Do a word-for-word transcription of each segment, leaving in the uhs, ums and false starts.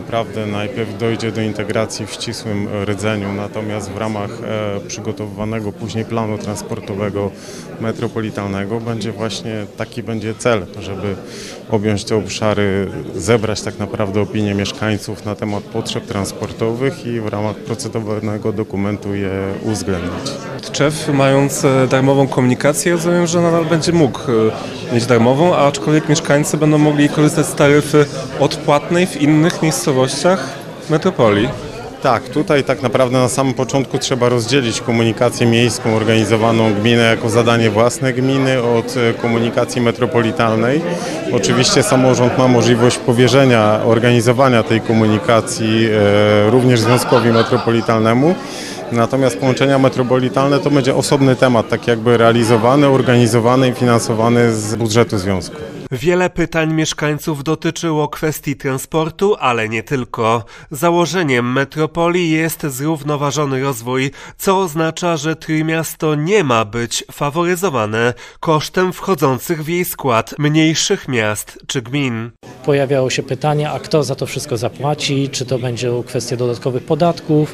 naprawdę najpierw dojdzie do integracji w ścisłym rdzeniu, natomiast w ramach e, przygotowywanego później planu transportowego metropolitalnego będzie właśnie taki będzie cel, żeby objąć te obszary, zebrać tak naprawdę opinię mieszkańców na temat potrzeb transportowych i w ramach procedowanego dokumentu je uwzględnić. Tczew, mając darmową komunikację, rozumiem, że nadal będzie mógł mieć darmową, a aczkolwiek mieszkańcy będą mogli korzystać z taryfy odpłatnej w innych miejscowościach metropolii. Tak, tutaj tak naprawdę na samym początku trzeba rozdzielić komunikację miejską organizowaną gminę jako zadanie własne gminy od komunikacji metropolitalnej. Oczywiście samorząd ma możliwość powierzenia organizowania tej komunikacji e, również związkowi metropolitalnemu. Natomiast połączenia metropolitalne to będzie osobny temat, tak jakby realizowany, organizowany i finansowany z budżetu związku. Wiele pytań mieszkańców dotyczyło kwestii transportu, ale nie tylko. Założeniem metropolii jest zrównoważony rozwój, co oznacza, że Trójmiasto nie ma być faworyzowane kosztem wchodzących w jej skład mniejszych miast czy gmin. Pojawiało się pytanie, a kto za to wszystko zapłaci, czy to będzie kwestia dodatkowych podatków.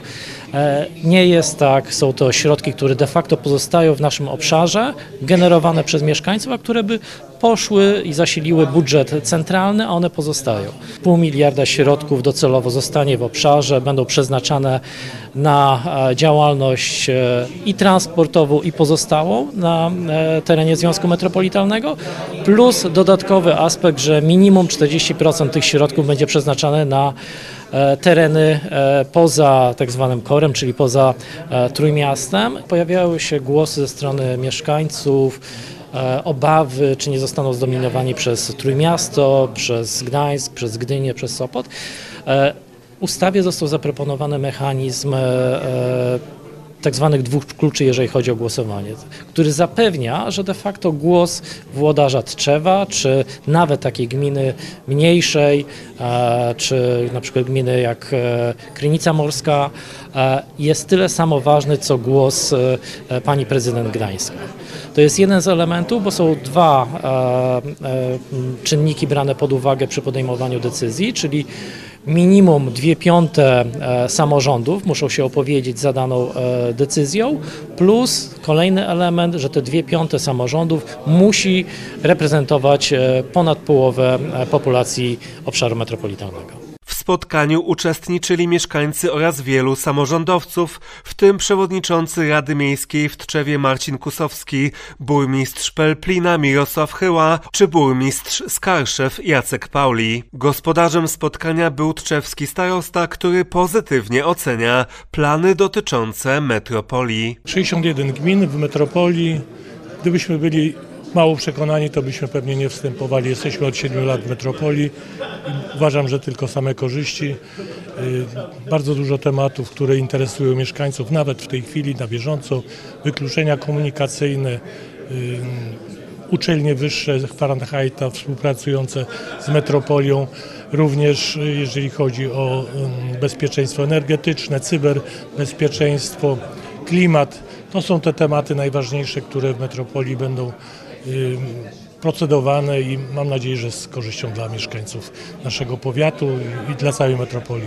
Nie jest tak, są to środki, które de facto pozostają w naszym obszarze, generowane przez mieszkańców, a które by poszły i zasiliły budżet centralny, a one pozostają. Pół miliarda środków docelowo zostanie w obszarze, będą przeznaczane na działalność i transportową, i pozostałą na terenie Związku Metropolitalnego, plus dodatkowy aspekt, że minimum czterdzieści procent tych środków będzie przeznaczane na tereny poza tak zwanym korem, czyli poza Trójmiastem. Pojawiały się głosy ze strony mieszkańców, obawy, czy nie zostaną zdominowani przez Trójmiasto, przez Gdańsk, przez Gdynię, przez Sopot. W ustawie został zaproponowany mechanizm tak zwanych dwóch kluczy, jeżeli chodzi o głosowanie, który zapewnia, że de facto głos włodarza Tczewa, czy nawet takiej gminy mniejszej, czy na przykład gminy jak Krynica Morska, jest tyle samo ważny, co głos pani prezydent Gdańska. To jest jeden z elementów, bo są dwa czynniki brane pod uwagę przy podejmowaniu decyzji, czyli minimum dwie piąte samorządów muszą się opowiedzieć za daną decyzją, plus kolejny element, że te dwie piąte samorządów musi reprezentować ponad połowę populacji obszaru metropolitalnego. W spotkaniu uczestniczyli mieszkańcy oraz wielu samorządowców, w tym przewodniczący Rady Miejskiej w Tczewie Marcin Kusowski, burmistrz Pelplina Mirosław Chyła czy burmistrz Skarszew Jacek Pauli. Gospodarzem spotkania był tczewski starosta, który pozytywnie ocenia plany dotyczące metropolii. sześćdziesiąt jeden gmin w metropolii. Gdybyśmy byli mało przekonani, to byśmy pewnie nie wstępowali. Jesteśmy od siedmiu lat w metropolii. Uważam, że tylko same korzyści. Bardzo dużo tematów, które interesują mieszkańców, nawet w tej chwili, na bieżąco. Wykluczenia komunikacyjne, uczelnie wyższe Fahrenheita współpracujące z metropolią. Również jeżeli chodzi o bezpieczeństwo energetyczne, cyberbezpieczeństwo, klimat. To są te tematy najważniejsze, które w metropolii będą procedowane i mam nadzieję, że z korzyścią dla mieszkańców naszego powiatu i dla całej metropolii.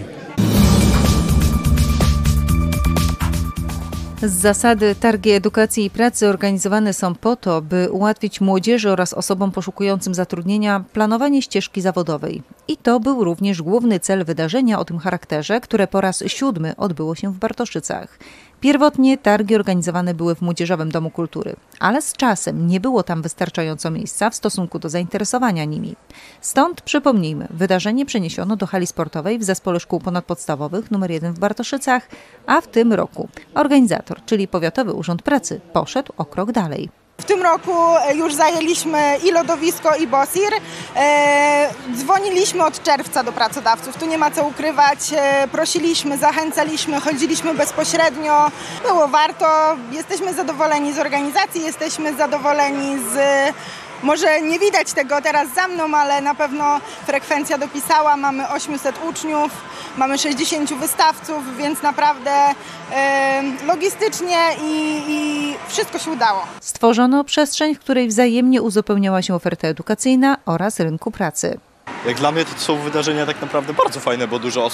Z zasady targi edukacji i pracy organizowane są po to, by ułatwić młodzieży oraz osobom poszukującym zatrudnienia planowanie ścieżki zawodowej. I to był również główny cel wydarzenia o tym charakterze, które po raz siódmy odbyło się w Bartoszycach. Pierwotnie targi organizowane były w Młodzieżowym Domu Kultury, ale z czasem nie było tam wystarczająco miejsca w stosunku do zainteresowania nimi. Stąd, przypomnijmy, wydarzenie przeniesiono do hali sportowej w Zespole Szkół Ponadpodstawowych numer jeden w Bartoszycach, a w tym roku organizator, czyli Powiatowy Urząd Pracy, poszedł o krok dalej. W tym roku już zajęliśmy i lodowisko, i Bosir. E, dzwoniliśmy od czerwca do pracodawców, tu nie ma co ukrywać. E, prosiliśmy, zachęcaliśmy, chodziliśmy bezpośrednio. Było warto, jesteśmy zadowoleni z organizacji, jesteśmy zadowoleni z... Może nie widać tego teraz za mną, ale na pewno frekwencja dopisała. Mamy osiemset uczniów, mamy sześćdziesięciu wystawców, więc naprawdę e, logistycznie i, i wszystko się udało. Stworzono przestrzeń, w której wzajemnie uzupełniała się oferta edukacyjna oraz rynku pracy. Jak dla mnie to są wydarzenia tak naprawdę bardzo fajne, bo dużo osób